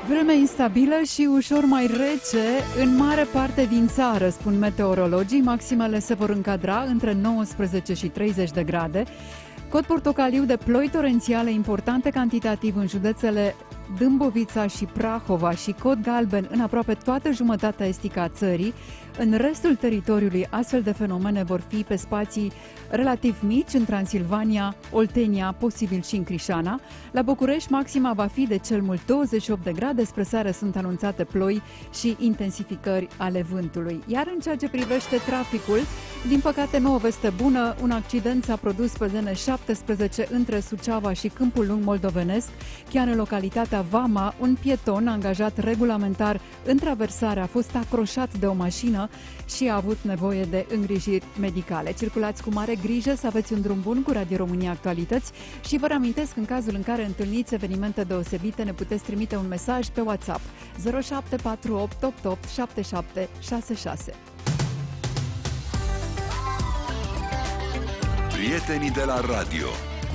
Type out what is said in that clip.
Vreme instabilă și ușor mai rece în mare parte din țară, spun meteorologii. Maximele se vor încadra între 19 și 30 de grade. Cod portocaliu de ploi torențiale importante cantitativ în județele Dâmbovița și Prahova și cod galben în aproape toată jumătatea estică a țării. În restul teritoriului, astfel de fenomene vor fi pe spații relativ mici, în Transilvania, Oltenia, posibil și în Crișana. La București, maxima va fi de cel mult 28 de grade, spre seară sunt anunțate ploi și intensificări ale vântului. Iar în ceea ce privește traficul, din păcate, nouă veste bună, un accident s-a produs pe DN17 între Suceava și Câmpul Lung moldovenesc, chiar în localitatea Vama. Un pieton angajat regulamentar în traversare a fost acroșat de o mașină și a avut nevoie de îngrijiri medicale. Circulați cu mare grijă, să aveți un drum bun cu Radio România Actualități și vă reamintesc, în cazul în care întâlniți evenimente deosebite, ne puteți trimite un mesaj pe WhatsApp 0748 88 7766. Prietenii de la radio.